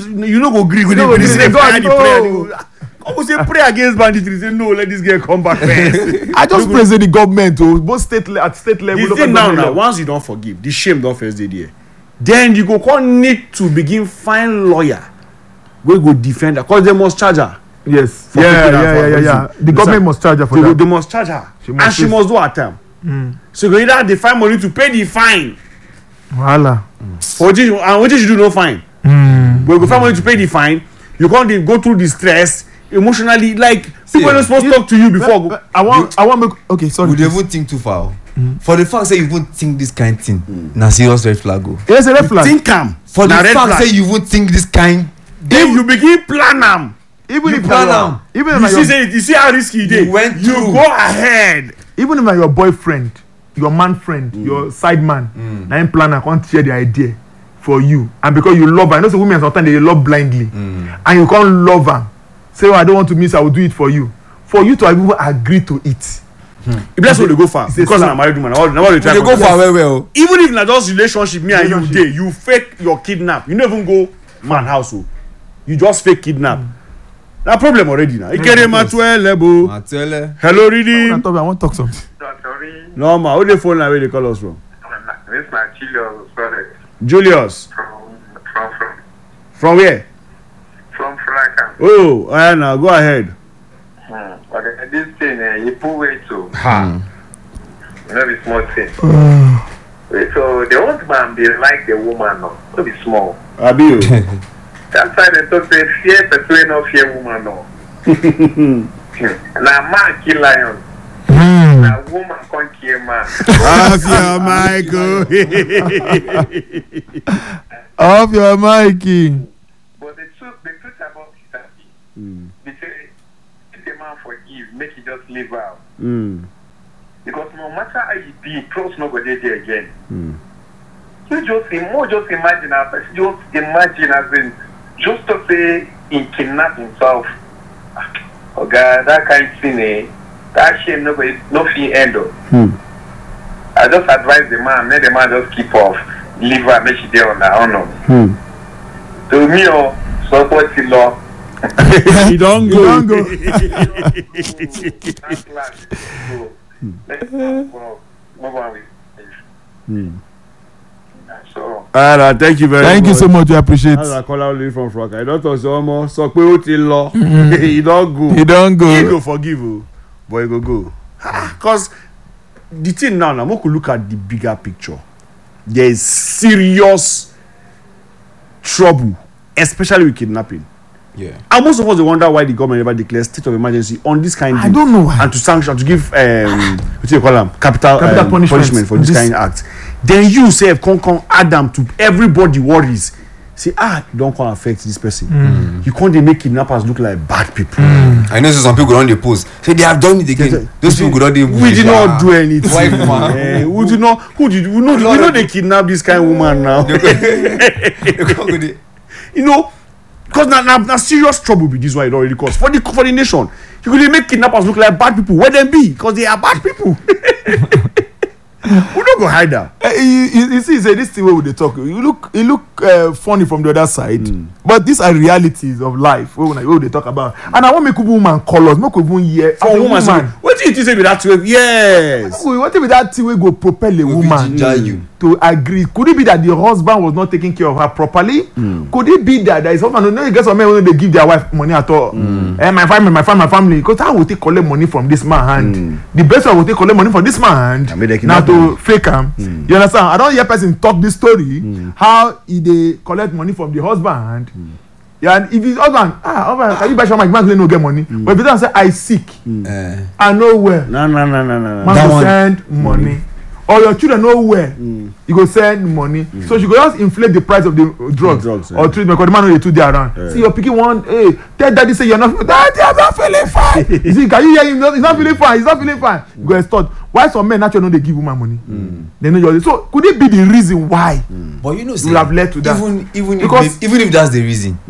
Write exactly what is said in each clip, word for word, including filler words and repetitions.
you know go agree with him. They say God no. Come say pray against banditry. Say no, let this girl come back first. I just praise the government to both state at state level. The thing now, now, once you don't forgive, the shame don't first day there. Then you go come need to begin find lawyer. We go defend her because they must charge her. Yes. Yeah, yeah, yeah, yeah, yeah. The government must charge her for they, that. They must charge her, she and she must do her time. Mm. So you either they find money to pay the fine. Voila. Mm. For this, and what you do no fine. Mm. But you go find money to pay the fine. You can't go through the stress emotionally. Like see, people are not supposed to talk to you before. But, but I want, you, I want make. Okay, sorry. Would you even think too far? Mm. For the fact say you won't think this kind thing, mm. na serious red flag go. Yes, a red flag. Think am. For the fact say you won't think this kind, then you begin plan am. Even you if plan am, even you if see say you see how risky it is. You went you through. Go ahead. Even if your boyfriend, your man friend, mm. your side man, mm. na him planner can't share the idea for you, and because you love her, I know some women sometimes they love blindly, mm. and you can't love her. Say, oh, I don't want to miss, I will do it for you. For you to even agree to it. Hmm. If that's what they go for, because I'm a married woman, now what they try they to go for well, well. Even if not just relationship, me and you day, you fake your kidnap. You never even go man house, you just fake kidnap. Mm. That problem already now. Ikere Matuele, bo. Matuele. Hello, Ridi. I want to talk something. No, ma. Who the phone now? Where they call us from? This is my Julius brother. Julius. From from from. From where? From Fraka. Oh, I now go ahead. Hmm. But this thing, uh, you pull way too. Ha. Not small thing. So the old man be like the woman, no, not be small. Abi. That's why they talk say fear person no fear woman, no. Now man kill lion. Now woman can't kill man. Off your Michael. Off your Mikey. But the truth, the truth about it, that mm. they say if the man forgive, make it just live out. Mm. Because no matter how you be, trust not go there again. Mm. You just more just imagine as just imagine as in just to say he kidnap himself. Oh God, that kind of thing, eh? That shame nobody no fee end up. Hmm. I just advise the man, let the man just keep off, leave her, make she there on her own. Hmm. To me, oh, support the law. You don't go. You don't go. Let's move on with this. Hmm. So, All right, thank you very Thank much. you so much. I appreciate As I it. call out Lee from Fraka, I don't talk so much. So, pé ó ti lọ. He don't go. He don't go. He go forgive you, but he go go. Because the thing now, now, we could look at the bigger picture. There is serious trouble, especially with kidnapping. Yeah. And most of us they wonder why the government never declares state of emergency on this kind. I don't know why. And to sanction, to give um, what do you call them, capital, Capital um, punishment. punishment for this, This- kind of act. Then you say, come, come, add them to everybody worries. Say, ah, you don't come affect this person. Mm. You can't they make kidnappers look like bad people. Mm. I know so some people go on the post. Say they have done it again. Those people go on the We did not do anything. White man. Eh, we do not. Who did we know? We know they kidnap this kind of woman now. You know, because now, now, now serious trouble with this one it already caused for the for the nation. You could make kidnappers look like bad people. Where them be? Because they are bad people. We don't go hide that. Uh, you, you, you see, say this thing where they talk. You look, you look uh, funny from the other side, mm. but these are realities of life. Where, where they talk about, and I want make woman colors, make woman hear. For woman, woman. What do you think say with that way? Yes. What if that thing will go propel a Will woman you. to agree? Could it be that the husband was not taking care of her properly? Mm. Could it be that there is husband? No, you get some men when they give their wife money at all. Mm. Eh, my family, my family, my family. Because how will they collect money from this man hand? Mm. The best one will take collect money from this man hand. Now to fake him. Mm. You understand? I don't hear person talk this story. Mm. How he they collect money from the husband. Mm. Yeah, and if his husband, ah, husband, can you buy some my man no get money? Mm. But if he don't say I sick, mm. uh, I know where. No, no, no, no, no. Man go send money. Mm. Or your children know where. Mm. You go send money. Mm. So she go just inflate the price of the uh, drugs, drugs yeah. or treatment because the man know they two there around. Yeah. See your picky one, hey, tell daddy say you're not. Daddy, I'm not feeling fine. You see, can you hear him? He's not feeling fine. He's not feeling fine. Mm. You go extort. Why some men naturally know they give woman money? Mm. They know your. So could it be the reason why? Mm. But you know, you have led to that. Even even because if they, even if that's the reason, mm.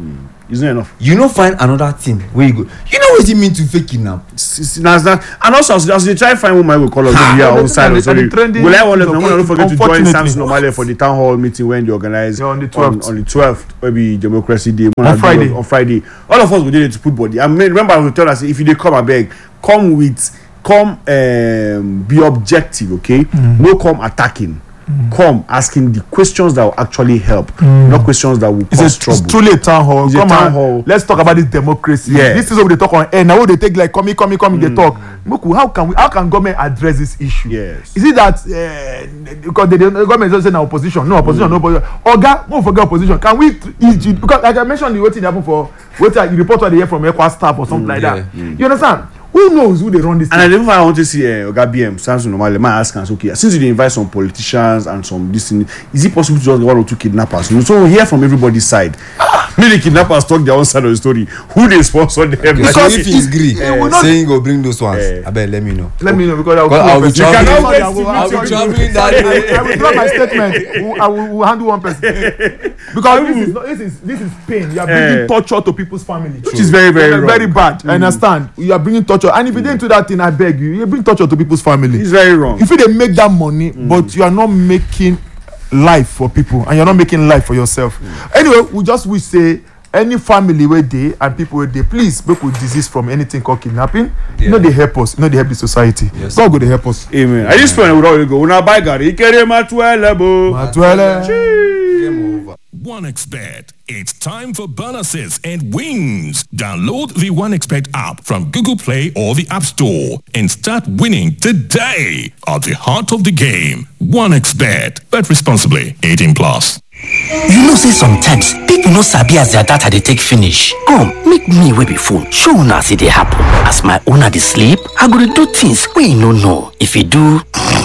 It's not enough. You no find another thing where you go. You know what it mean to fake kidnap? It's- it's- that's that. And also, as, as they try to find woman will call us Ah, here no, outside. no, or sorry. the trending Will I always thing of- don't forget to join unfortunately. Samson Omale for the town hall meeting when they organize Yeah, on the on, twelfth. on the twelfth, maybe Democracy Day On Friday. on Friday. All of us will do it to put body. I mean, remember I will tell us if you dey come, I beg, come with, come um, be objective, okay? Mm. No come attacking. Come asking the questions that will actually help, not questions that will It's, cause a, trouble. it's truly a town hall. It's a Come town on, hall. let's talk about this democracy. Yeah. This is what they talk on air. Now what they take like come in, come in, come in, they talk. Moku, how can we how can government address this issue? Yes. Is it that uh, because the, the government is just saying opposition, no opposition, no opposition. Oga, won't forget opposition. Can we is it- because like I mentioned the what thing happen for what I report what they hear from Equa staff or something like yeah. that. You understand? Who knows who they run this And I thing? even I want to see uh, Oga B M Samson Omale. Man ask us, okay, since you dey invite some politicians and some this thing, is it possible to just get one or two kidnappers? You know, so we hear from everybody's side. Maybe the kidnappers talk their own side of the story. Who they sponsor them? Because Because if it- he's agree, it will not- saying go bring those ones. Eh. I bet let me know. Let me know because I will, Because I'll be You traveling. cannot Sorry, wait to I'll meet be you. traveling that Sorry, day. I, I will drop my statement. Who- I will, will handle one person because this is not, this is this is pain. You are bringing Eh. torture to people's family, Which is very, very wrong. very bad. I understand. You are bringing torture, and if you didn't do that thing, I beg you, you bring torture to people's family. It's very wrong. If you they make that money, but you are not making life for people, and you're not making life for yourself. Anyway, we just wish say any family where they and people where they please make we disease from anything called kidnapping. You know Yeah. they help us. You know they help the society. Yes. God go they help us. Amen. At this point, we don't go. Una buy gari. Ikere matuelebo. Matuele. Game over. OneXBet. It's time for bonuses and wins. Download the OneXBet app from Google Play or the App Store and start winning today. At the heart of the game, OneXBet. Bet responsibly. eighteen plus. You know say sometimes people no sabi as their data dey take finish. Come make me wey be phone show una as e dey happen. As my owner dey sleep, I go dey do things wey e no know. If e do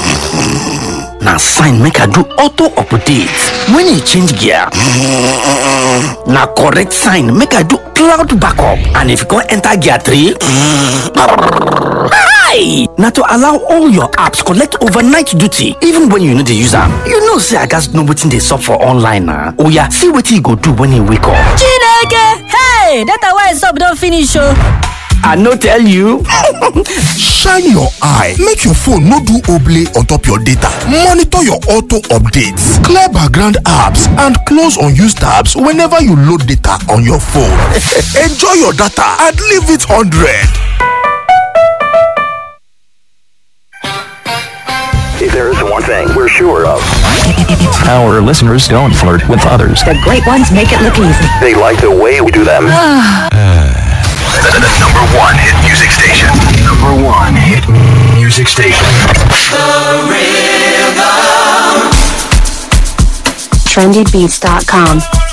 na sign make I do auto update. When e change gear na correct sign make I do cloud backup. And if you come enter gear three hi! Na to allow all your apps collect overnight duty even when you no dey use am. You know say I gats know wetin dey sup for online na. Oya, see wetin you go do when you wake up. Chineke! Hey! Data wey sup don finish o. I no tell you. Shine your eye make your phone no do oble on top your data. Monitor your auto updates, clear background apps and close unused tabs whenever you load data on your phone. Enjoy your data and leave it one hundred. If there is one thing we're sure of, Our listeners don't flirt with others. The great ones make it look easy. they like the way we do them. The, the number one hit music station. Number one hit music station. trendy beats dot com